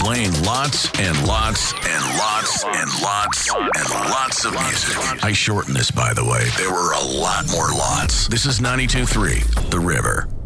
playing lots and lots and lots and lots and lots of music. I shortened this, by the way. There were a lot more lots. This is 92.3, The River.